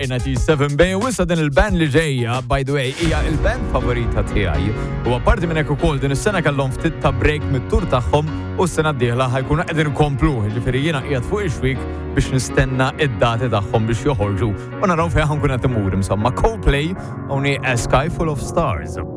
1997 Bay u issa din il-band li ġejja, by the way, hija il-band favorita tiegħi. U apparti minn hekk ukoll din is-sena kellhom ftit ta' break mit-tur tagħhom u s-sena d-dieħla ħajkunu qegħdin ikomplu. Ġifieri jiena qiegħed fuq ix-xwik biex nistenna id-dati tagħhom biex joħorġu. U naraw fejn ħankun qed imur insomma Coldplay hawnhi A Sky Full of Stars.